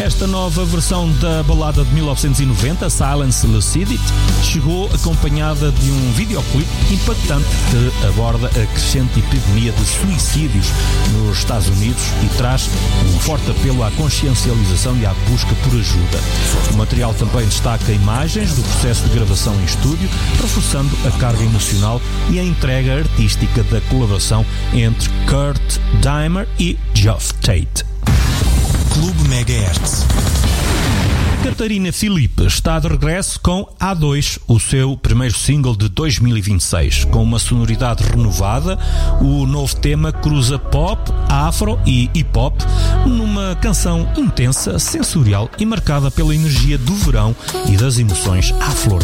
Esta nova versão da balada de 1990, Silence Lucidity, chegou acompanhada de um videoclipe impactante que aborda a crescente epidemia de suicídios nos Estados Unidos e traz um forte apelo à consciencialização e à busca por ajuda. O material também destaca imagens do processo de gravação em estúdio, reforçando a carga emocional e a entrega artística da colaboração entre Kurt Dahmer e Geoff Tate. Clube Megahertz. Catarina Filipe está de regresso com A2, o seu primeiro single de 2026. Com uma sonoridade renovada, o novo tema cruza pop, afro e hip-hop numa canção intensa, sensorial e marcada pela energia do verão e das emoções à flor